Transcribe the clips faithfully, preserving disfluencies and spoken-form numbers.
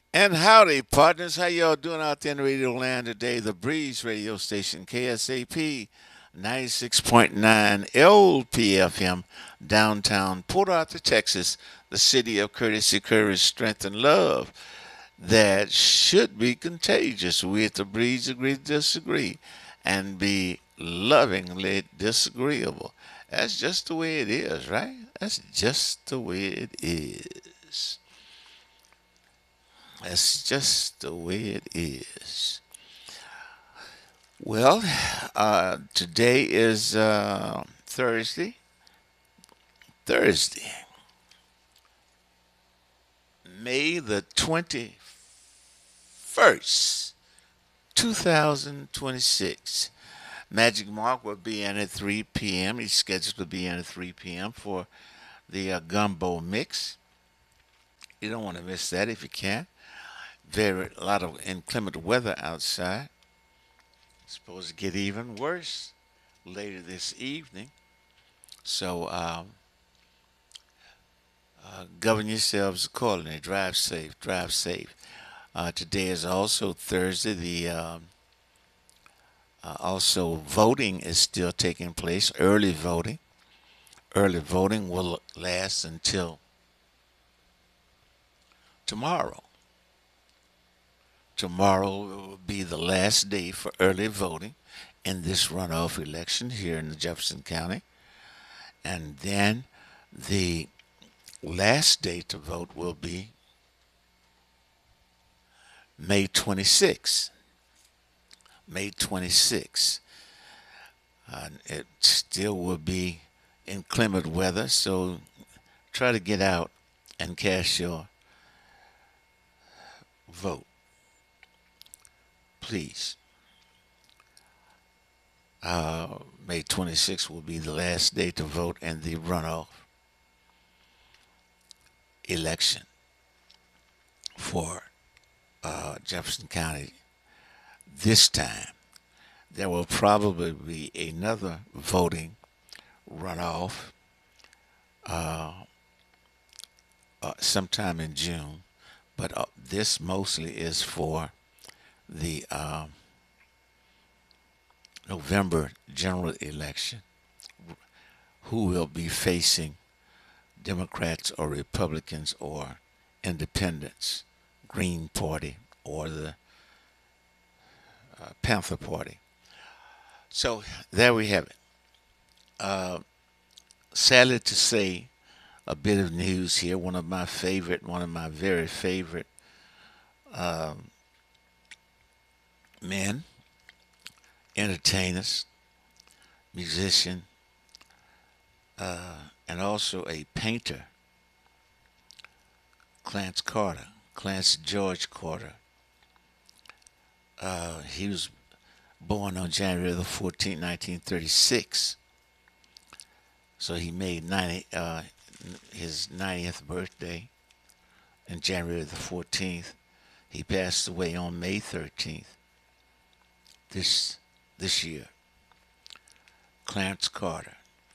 And howdy, partners. How y'all doing out there in radio land today? The Breeze radio station, K S A P ninety-six point nine L P F M, downtown Port Arthur, Texas, the city of courtesy, courage, strength, and love. That should be contagious. We at the Breeze agree to disagree and be lovingly disagreeable. That's just the way it is, right? That's just the way it is. That's just the way it is. Well, uh, today is uh, Thursday. Thursday, May the twenty-first, two thousand twenty-six. Magic Mark will be in at three p m. He's scheduled to be in at three p m for the uh, gumbo mix. You don't want to miss that if you can. Very a lot of inclement weather outside. It's supposed to get even worse later this evening. So um, uh, govern yourselves accordingly. Drive safe. Drive safe. Uh, today is also Thursday. The um, uh, also voting is still taking place. Early voting. Early voting will last until tomorrow. Tomorrow will be the last day for early voting in this runoff election here in Jefferson County, and then the last day to vote will be May twenty-sixth. May twenty-sixth. Uh, it still will be inclement weather, so try to get out and cast your vote, please. Uh, May twenty-sixth will be the last day to vote in the runoff election for uh, Jefferson County. This time, there will probably be another voting runoff uh, uh, sometime in June, but uh, this mostly is for the um, November general election, who will be facing Democrats or Republicans or Independents, Green Party or the uh, Panther Party. So there we have it. Uh, sadly to say, a bit of news here. One of my favorite, one of my very favorite um, men, entertainers, musician, uh, and also a painter, Clarence Carter, Clarence George Carter. Uh, he was born on January the fourteenth, nineteen thirty-six. So he made ninety, uh, his ninetieth birthday on January the fourteenth. He passed away on May thirteenth this this year. Clarence Carter.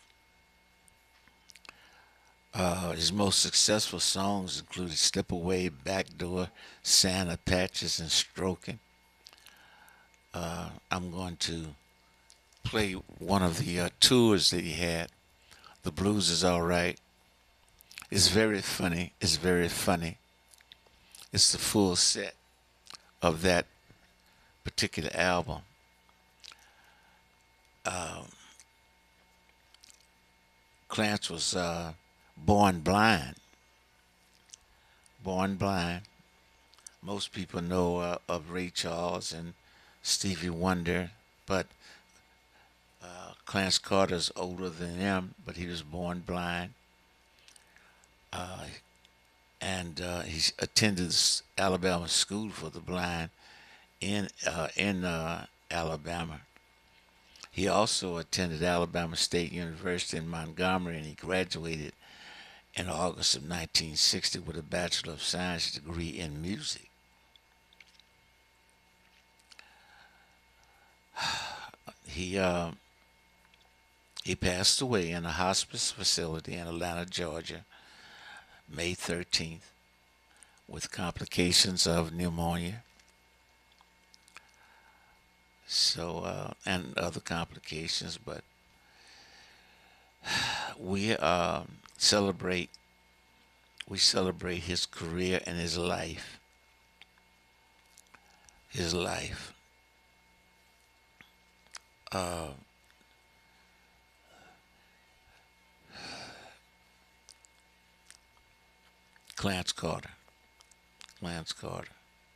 Uh, his most successful songs included Slip Away, Backdoor, Santa Patches, and Stroking. Uh, I'm going to play one of the uh, tours that he had. The Blues Is Alright. It's very funny. It's very funny. It's the full set of that particular album. Um, Clarence was uh, born blind. Born blind. Most people know uh, of Ray Charles and Stevie Wonder, but uh, Clarence Carter's older than them, but he was born blind. Uh, and uh, he attended Alabama School for the Blind in uh, in uh, Alabama. He also attended Alabama State University in Montgomery, and he graduated in August of nineteen sixty with a Bachelor of Science degree in music. He uh, he passed away in a hospice facility in Atlanta, Georgia, May thirteenth. with complications of pneumonia. So uh, and other complications, but we um, celebrate we celebrate his career and his life. His life. Uh, Clarence Carter. Clarence Carter.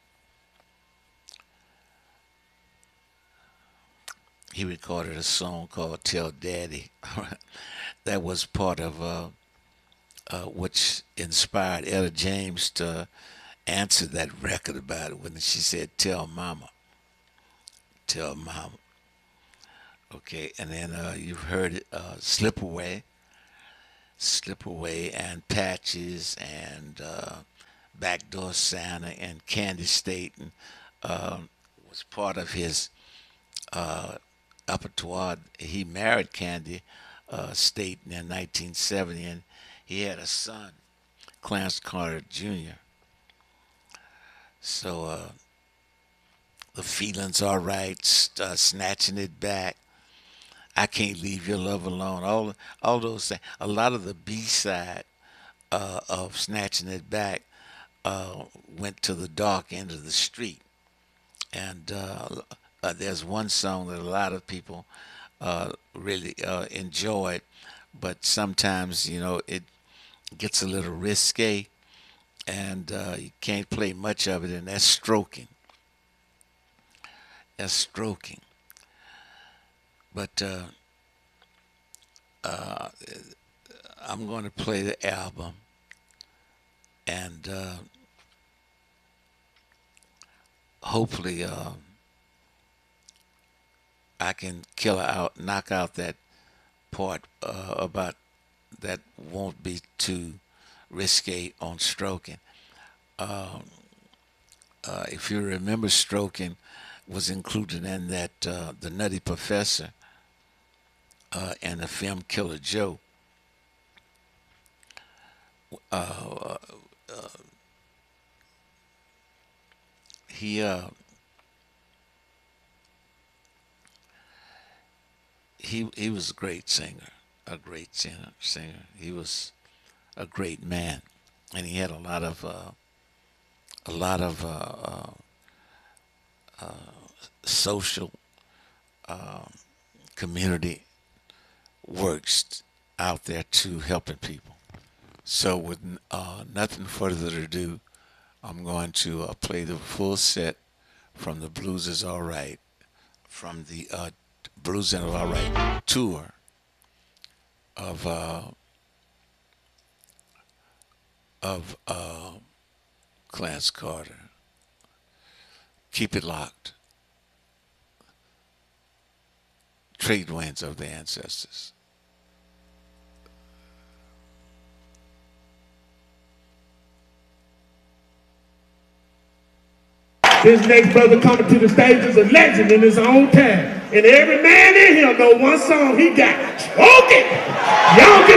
He recorded a song called "Tell Daddy." That was part of uh, uh, which inspired Ella James to answer that record about it when she said, "Tell Mama, tell Mama." Okay, and then uh, you've heard it, uh, "Slip Away," "Slip Away," and "Patches," and uh, "Backdoor Santa," and "Candy State," and uh, was part of his uh, repertoire. He married Candy uh, State in nineteen seventy, and he had a son, Clarence Carter Junior So uh, the feelings are right, st- uh, snatching it back. I can't leave your love alone. All all those things. A lot of the B side uh, of snatching it back uh, went to the dark end of the street, and uh, uh, there's one song that a lot of people uh, really uh, enjoyed, but sometimes you know it gets a little risque, and uh, you can't play much of it, and that's "Stroking." That's "Stroking." But uh, uh, I'm going to play the album, and uh, hopefully uh, I can kill out, knock out that part uh, about that won't be too risque on "Stroking." Um, uh, if you remember, "Stroking" was included in that uh, the Nutty Professor uh, and the film Killer Joe. Uh, he uh, he he was a great singer, a great singer. Singer. He was a great man, and he had a lot of uh, a lot of uh, uh, social community works out there too, helping people. So with uh, nothing further ado, I'm going to uh, play the full set from the Blues Is All Right, from the uh, Blues Is All Right tour of uh, of uh, Clarence Carter. Keep it locked. Trade winds of the ancestors. This next brother coming to the stage is a legend in his own time. And every man in here know one song he got. Okay. Y'all give